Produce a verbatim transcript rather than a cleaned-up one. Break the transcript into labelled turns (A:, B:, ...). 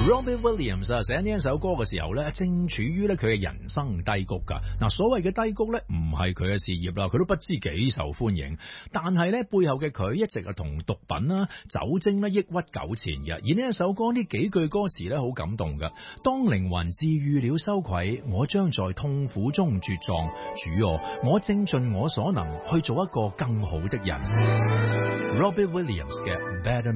A: Robbie Williams 啊，寫呢一首歌嘅時候咧，正處於咧佢嘅人生低谷噶。嗱，所謂嘅低谷咧，唔係佢嘅事業啦，佢都不知幾受歡迎。但係咧，背後嘅佢一直係同毒品啦、酒精啦抑鬱糾纏嘅。而呢一首歌呢幾句歌詞咧，好感動噶。當靈魂治愈了羞愧，我將在痛苦中茁壯。主啊，我正盡我所能去做一個更好的人。Robbie Williams 嘅 Better